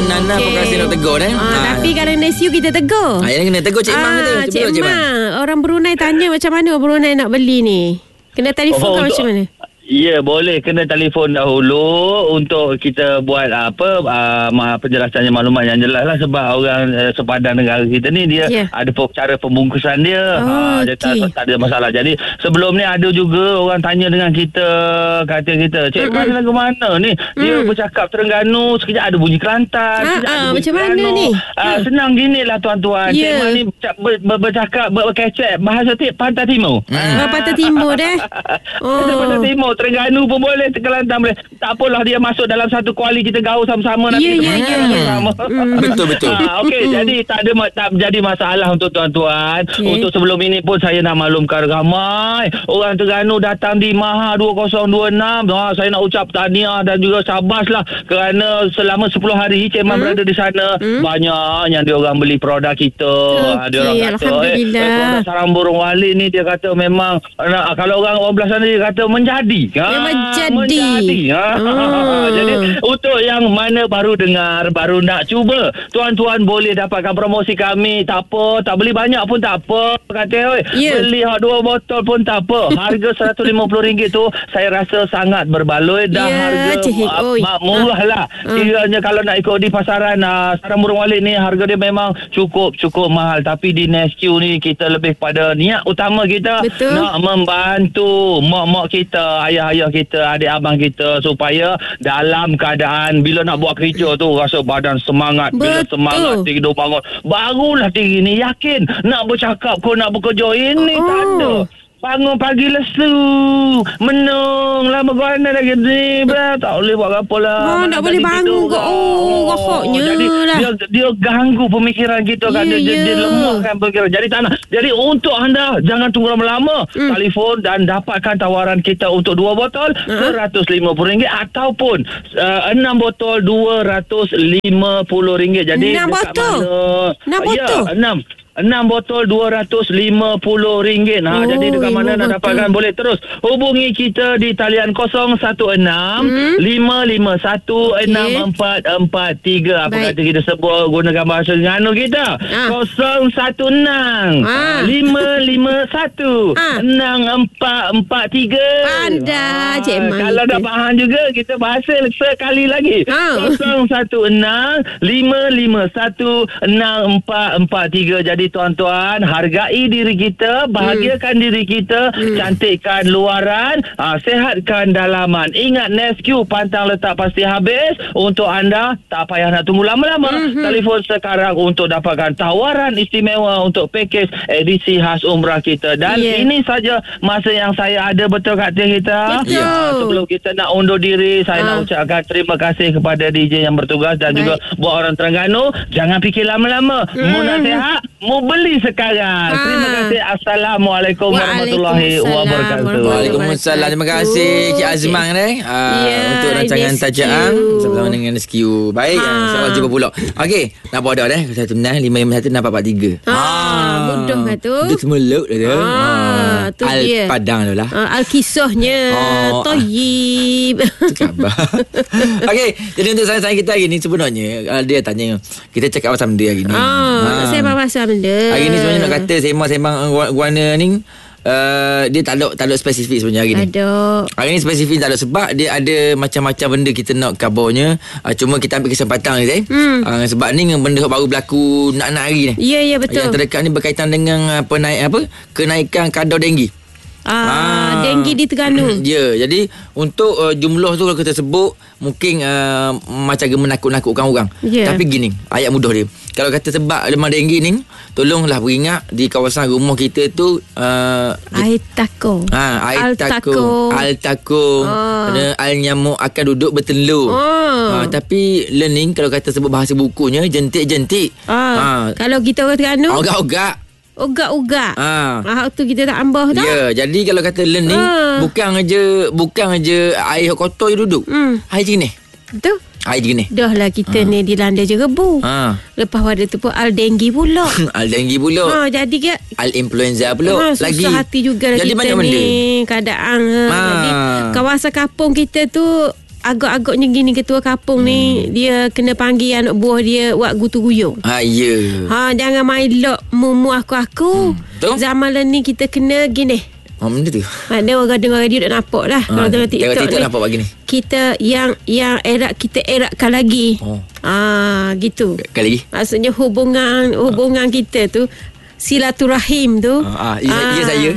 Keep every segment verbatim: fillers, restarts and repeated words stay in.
Nana pun kasi nak tegur eh. Ah, ha. Tapi kalau Nesiu kita tegur. Ah, yang kena tegur Cik Mang tu. Ah, Cik Mang. Orang Brunei tanya macam mana Brunei nak beli ni. Kena telefon oh, ke macam mana? Ya, boleh kena telefon dahulu untuk kita buat apa uh, penjelasannya, maklumat yang jelas lah, sebab orang uh, sepadan negara kita ni dia yeah. ada cara pembungkusan dia. Oh, uh, dia okay. tak, tak ada masalah. Jadi sebelum ni ada juga orang tanya dengan kita, kata kita, Cik Mang lagu mana ni? Dia mm. bercakap Terengganu, sekejap ada bunyi Kelantan, ha, sekejap ha, ada bunyi macam Terengganu. mana ni? Uh, senang ginilah tuan-tuan. Yeah. Cik Mang ni ber, ber, bercakap berkecek bahasa tip Pantai Timur. Mm. Uh. Pantai Timur dah. Oh. Pantai Timur, Terengganu pun boleh, Kelantan boleh. Tak apalah dia masuk dalam satu kuali, kita gaul sama-sama nanti. Ya ya ya ya. Betul betul. Ha, okey, jadi tak ada tak jadi masalah untuk tuan-tuan. Okay. Untuk sebelum ini pun saya nak maklumkan ramai orang Terengganu datang di Maha dua kosong dua enam. Ha, saya nak ucap tahniah dan juga syabaslah kerana selama sepuluh hari Cik Mang hmm? berada di sana. Hmm? Banyak yang dia orang beli produk kita. Okay, dia orang kata eh, eh produk sarang burung walit ni dia kata memang nah, kalau orang orang belah sana dia kata menjadi. Ha? Menjadi, menjadi. Ha? Oh. Jadi untuk yang mana baru dengar, baru nak cuba, tuan-tuan boleh dapatkan promosi kami. Tak apa, tak beli banyak pun tak apa, kata yeah. beli dua botol pun tak apa. Harga seratus lima puluh ringgit tu saya rasa sangat berbaloi dah. Yeah, harga ma- ma- murah lah. uh. Kiranya kalau nak ikut di pasaran uh, sarang burung walit ni harga dia memang cukup cukup mahal, tapi di Nescue ni kita lebih pada niat utama kita. Betul. Nak membantu mak-mak kita, ayah-ayah kita, adik abang kita supaya dalam keadaan bila nak buat kerja tu rasa badan semangat. Betul. Bila semangat tidur bangun barulah tinggi ni yakin nak bercakap kau nak bekerja ini. Oh. Tak ada. Bangun pagi lesu, menung lama guana lagi ni, tak boleh buat apa lah. Oh, tak boleh bangun ke? Oh, rokoknya lah. Dia, dia ganggu pemikiran kita kan. Yeah, dia, yeah. dia lemahkan pemikiran. Jadi tak nak. Jadi untuk anda, jangan tunggu lama-lama. Mm. Telefon dan dapatkan tawaran kita untuk dua botol, uh-huh. seratus lima puluh ringgit ataupun uh, enam botol, dua ratus lima puluh ringgit. Jadi enam botol? enam botol? Ya, enam. enam botol dua ratus lima puluh ringgit. Ha, oh, jadi dekat mana nak dapatkan boleh terus hubungi kita di talian kosong satu enam lima lima satu enam empat empat tiga. Apa Baik. kata kita sebut gunakan bahasa Terengganu kita? Ah. kosong satu enam lima lima satu enam empat empat tiga. Pandai Cik Mang. Kalau dah faham juga kita bahasa sekali lagi. Ah. kosong satu enam lima lima satu enam empat empat tiga. Jadi tuan-tuan, hargai diri kita, bahagiakan hmm. diri kita, hmm. cantikkan luaran, aa, sehatkan dalaman. Ingat Nescue pantang letak pasti habis. Untuk anda tak payah nak tunggu lama-lama. Hmm. Telefon sekarang untuk dapatkan tawaran istimewa untuk pakej edisi khas umrah kita. Dan yeah. ini saja masa yang saya ada, betul kat kita. Betul. Ya, sebelum kita nak undur diri, saya ha. nak ucapkan terima kasih kepada D J yang bertugas dan Baik. juga buat orang Terengganu, jangan fikir lama-lama. Hmm. Mu nasihat, mu beli sekarang. Ha. Terima kasih. Assalamualaikum warahmatullahi wabarakatuh. Waalaikumsalam. Terima kasih Cik Azman okay. uh, yeah, untuk rancangan tajaan bersama dengan Nescue. Baik, ha. insya-Allah jumpa pula. Okey, nak buat dah eh satu enam lima lima satu enam empat empat tiga. Ha, mudah kan tu. Dia semua load dah. Ha, tu Al dia. Padang tu lah. Uh, Al-Kisahnya oh, Toyib. Tu khabar. Okey, jadi untuk saya-saya kita hari ni sebenarnya uh, dia tanya kita cakap pasal benda hari ni. Oh, ha. saya pasal benda. Hari ni sebenarnya nak kata sembang-sembang guana ni uh, dia tak ada tak ada spesifik sebenarnya hari ni. Ada. Hari ni spesifik tak ada sebab dia ada macam-macam benda kita nak kabarnya. Uh, cuma kita ambil kesempatan ni eh. Hmm. Uh, sebab ni benda baru berlaku nak-nak hari ni. Ya ya betul. Yang terdekat ni berkaitan dengan apa naik apa kenaikan kadar denggi. Ah, ah, denggi di Terengganu. Ya, jadi untuk uh, jumlah tu kalau kita sebut mungkin uh, macam menakut-nakutkan orang. Yeah. Tapi gini, ayat mudah dia. Kalau kata sebab lemah denggi ni, tolonglah beringat di kawasan rumah kita tu uh, air tako. Ha, air tako, al tako. Oh. Al nyamuk akan duduk bertelur. Oh. Ha, tapi learning kalau kata sebut bahasa bukunya jentik-jentik. Oh. Ha. Kalau kita orang Terengganu, ogak-ogak. Ogak-ogak. Ah, ha, tu kita tak ambah dah. Ya, jadi kalau kata learning ha. bukan aja bukan aja air kotor je duduk. Hmm. Air jenis. Betul. Air jenis. Dah lah kita ha. ni dilanda je rebu. Ha. Lepas pada tu pun al denggi pula. al denggi pula. Ha, jadi ke al influenza pula. Ha, susah lagi hati juga lah jadi kita banyak ni benda. keadaan. Ha. Jadi kawasan kampung kita tu agak-agaknya gini ketua kampung hmm. ni dia kena panggil anak buah dia buat gutu guyung. Ha ya. Yeah. Ha jangan main lok mumu aku-aku. Hmm. Zaman ni kita kena gini. Oh, benda tu. Ha, dia orang dengar radio dah nampak dah. Ha, kalau tengok TikTok, TikTok nampak pagi ni. Kita yang yang erat kita eratkan lagi. Oh. Ah, gitu. Kali lagi. Maksudnya hubungan hubungan kita tu silaturahim tu. Ah, ah, ya, ah. ya saya.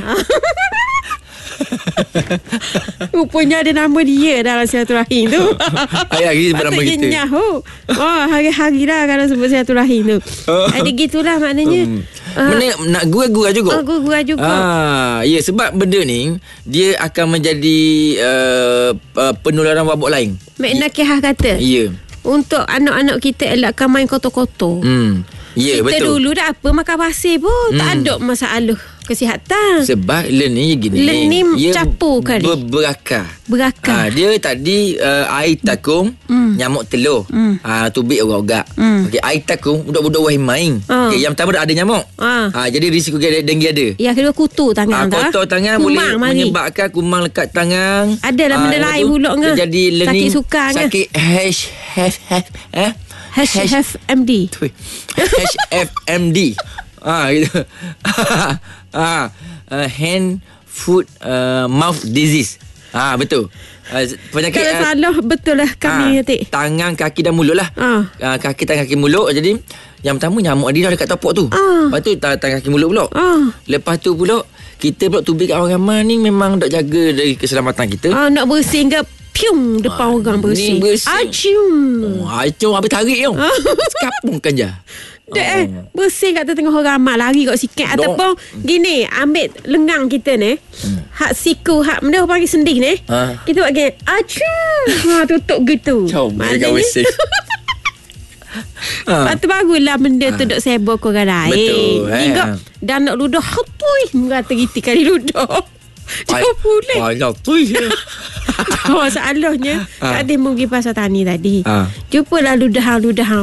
Rupanya ada nama dia dalam silaturahim tu. Hari-hari sebut nama kita. Nyahu. Oh, hari-hari lah kalau sebut silaturahim tu. Ada gitulah maknanya. Hmm. Uh, Mana nak gurau-gurau juga. Oh, gurau juga. Ah, ya, sebab benda ni dia akan menjadi uh, uh, penularan wabak lain. Mek Nakihah kata. Ya. Untuk anak-anak kita elakkan main kotor-kotor. Hmm. Ya, kita betul. dulu dah apa makan pasir pun hmm. tak ada masalah kesihatan. Sebab learning gini. Learning capur kali. Ber, berakar. Berakar. Ha, dia tadi uh, air takung, mm. nyamuk telur. Mm. Ha, tubik ogak-ogak. Mm. Okey, air takung budak-budak wahai main. Uh. Okey, yang pertama ada nyamuk. Uh. Ha, jadi risiko denggi ada. Yang kedua kutu tangan ha, tak. Kotor tangan kumang boleh mari. Menyebabkan kumang lekat tangan. Ada lah benda lain pula ngah. Jadi learning sakit suka ngah. Sakit H F F eh H F M D. H F M D. Ah, gitu. ah, uh, hand, foot, uh, mouth disease. Ah, betul. Uh, penyakit kalau uh, salah betul lah kami nanti. Uh, tangan, kaki dan mulut lah. Uh. Uh, kaki, tangan, kaki, mulut. Jadi yang pertama nyamuk dia dah dekat topok tu. Uh. Lepas tu tangan, kaki, mulut pula. Uh. Lepas tu pula kita pula tubik kat orang ramai ni memang nak jaga dari keselamatan kita. Ah, uh, nak bersih ke pium depan uh, orang bersih. Acium. Oh, acium habis tarik tau. Sekapungkan je. Dek oh. eh bersih kat tengah orang ramai lari kat sikit ataupun gini ambil lengang kita ni hmm. hak siku hak benda panggil sendi ni ha. Kita buat gini acum ha tutup gitu maknanya bersih. Ha. Lepas tu bagulah benda tu ha. Duk sibuk ke orang lain. Betul eh. Hingga dan nak ludah hapui mengata gitu kali ludah. Jauh boleh. Banyak tu je. Masalahnya ha. Tadi mungkin pasal tani tadi ha. Jumpalah ludahan-ludahan